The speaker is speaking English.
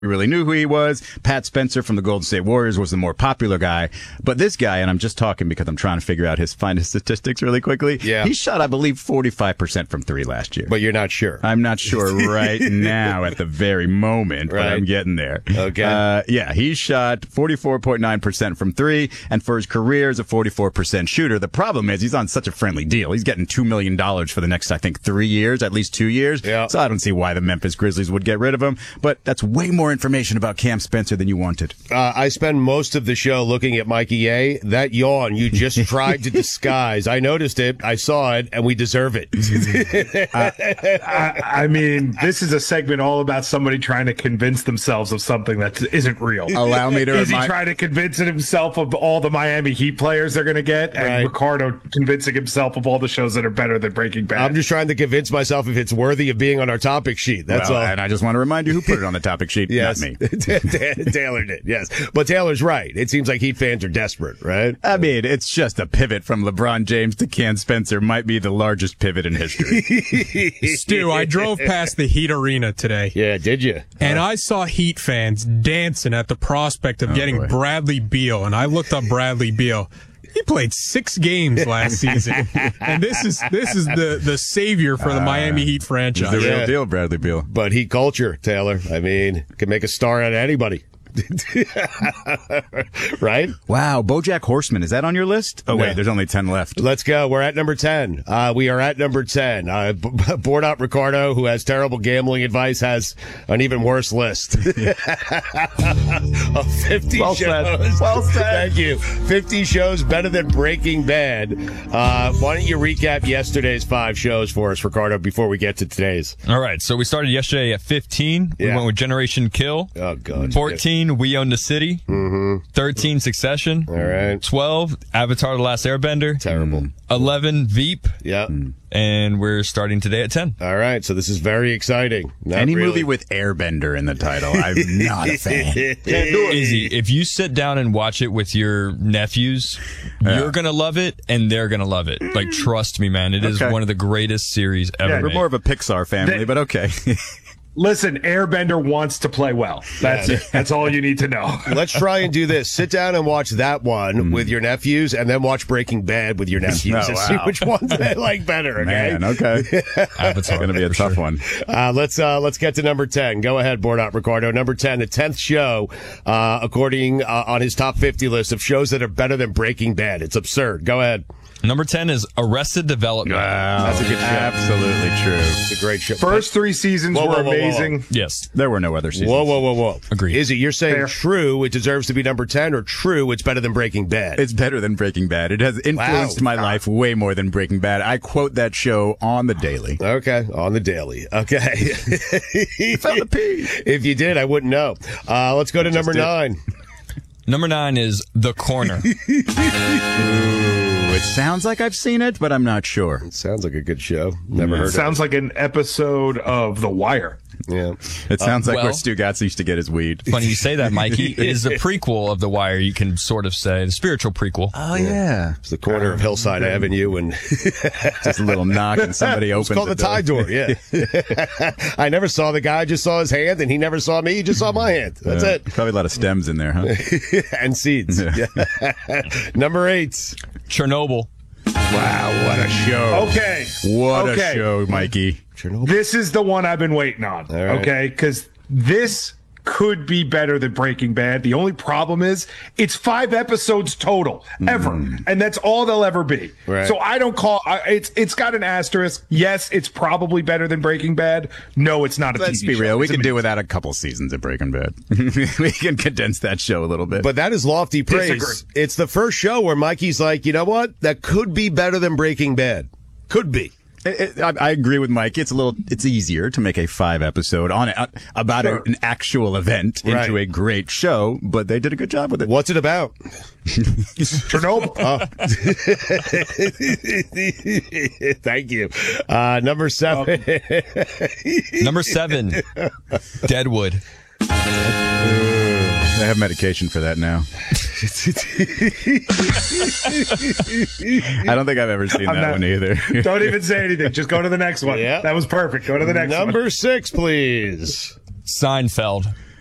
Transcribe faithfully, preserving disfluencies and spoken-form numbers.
really knew who he was. Pat Spencer from the Golden State Warriors was the more popular guy. But this guy, and I'm just talking because I'm trying to figure out his find his statistics really quickly. Yeah. He shot, I believe, forty-five percent from three last year. But you're not sure. I'm not sure right now at the very moment, Right. but I'm getting there. Okay. Uh, yeah, he shot forty-four point nine percent from three, and for his career as a forty-four percent shooter. The problem is he's on such a friendly deal. He's getting two million dollars for the next, I think, three years, at least two years. Yeah. So I don't see why the Memphis Grizzlies would get rid of him. But that's way more information about Cam Spencer than you wanted. Uh, I spend most of the show looking at Mikey A. That yawn you just tried to disguise. I noticed it. I saw it, and we deserve it. I, I mean, this is a segment all about somebody trying to convince themselves of something that isn't real. Allow me to Is he remind- trying to convince himself of all the Miami Heat players they're going to get, and Right. Ricardo convincing himself of all the shows that are better than Breaking Bad? I'm just trying to convince myself if it's worthy of being on our topic sheet. That's Well, all. And I just want to remind you who put it on the topic sheet, Yes. not me. Taylor did, yes. But Taylor's right. It seems like Heat fans are desperate, right? I mean, it's just a pivot from LeBron James to Cam Spencer might be the largest pivot in history. Stu, I drove past the Heat Arena today. Yeah, did you? And I saw Heat fans dancing at the prospect of Oh, getting boy. Bradley Beal. And I looked up Bradley Beal. He played six games last season. And this is this is the, the savior for the Miami Heat He's franchise. the real Yeah. deal, Bradley Beal. But Heat culture, Taylor. I mean, can make a star out of anybody. Right? Wow, BoJack Horseman, is that on your list? Oh, No. wait, there's only ten left. Let's go. We're at number ten. Uh, we are at number ten. Uh, b- b- board out Ricardo, who has terrible gambling advice, has an even worse list of fifty Well shows. said. Well said. Thank you. fifty shows better than Breaking Bad. Uh, why don't you recap yesterday's five shows for us, Ricardo, before we get to today's? All right, so we started yesterday at fifteen. We Yeah. went with Generation Kill. Oh, God. fourteen, We Own the City. Mm-hmm. thirteen, Succession. All right. twelve, Avatar The Last Airbender. Terrible. eleven, Veep. Yeah. And we're starting today at ten. All right. So this is very exciting. Not Any really. movie with Airbender in the title, I'm not a fan. Easy. If you sit down and watch it with your nephews, you're going to love it, and they're going to love it. Like, trust me, man. It is Okay. one of the greatest series ever Yeah, We're made. more of a Pixar family, They- but okay. Listen, Airbender wants to play well. That's Yeah. it. That's all you need to know. Let's try and do this. Sit down and watch that one with your nephews, and then watch Breaking Bad with your nephews Oh, and see wow. which ones they like better. Okay. Man, okay. Avatar. Going to be a tough one. Uh, let's uh, let's get to number ten. Go ahead, board out, Ricardo. Number ten, the tenth show, uh, according uh, on his top fifty list of shows that are better than Breaking Bad. It's absurd. Go ahead. Number ten is Arrested Development. Wow, That's a good show. Absolutely true. It's a great show. First three seasons Whoa, were whoa, whoa, whoa, whoa. amazing. Yes. There were no other seasons. Whoa, whoa, whoa, whoa. Agreed. Izzy, you're saying Fair. true, it deserves to be number ten, or true, it's better than Breaking Bad? It's better than Breaking Bad. It has influenced Wow. my life way more than Breaking Bad. I quote that show on the daily. Okay, on the daily. Okay. Found the P. If you did, I wouldn't know. Uh, let's go to number did. nine. Number nine is The Corner. Ooh, it sounds like I've seen it, but I'm not sure. Sounds like a good show. Never heard Sounds like an episode of The Wire. of it. Yeah. It sounds like well- where Stu Gatz used to get his weed. Funny you say that, Mikey. It is the prequel of The Wire, you can sort of say. The spiritual prequel. Oh, yeah. It's the corner of Hillside Avenue and Just a little knock and somebody it's opens called the tie door. Yeah. I never saw the guy, I just saw his hand, and he never saw me, he just saw my hand. That's Yeah, it. Probably a lot of stems in there, huh? And seeds. Yeah. Number eight. Chernobyl. Wow, what a show. Okay. What okay. a show, Mikey. Chernobyl. This is the one I've been waiting on. right. Okay, because this could be better than Breaking Bad. The only problem is it's five episodes total ever, and that's all they'll ever be. Right. So I don't call I, it's it's got an asterisk. Yes, it's probably better than Breaking Bad. No, it's not a Let's T V be show. real. We It's can do amazing. without a couple seasons of Breaking Bad. We can condense that show a little bit. But that is lofty praise. Disagree. It's the first show where Mikey's like, you know what? That could be better than Breaking Bad. Could be. It, it, I, I agree with Mike. It's a little, it's easier to make a five episode on it, uh, about a, an actual event into Right. a great show, but they did a good job with it. What's it about? Chernobyl. Thank you. Uh, number seven. Number seven, Deadwood. They have medication for that now. I don't think I've ever seen I'm that not- one either. Don't even say anything. Just go to the next one. Yeah. That was perfect. Go to the next one. Number six, please. Seinfeld.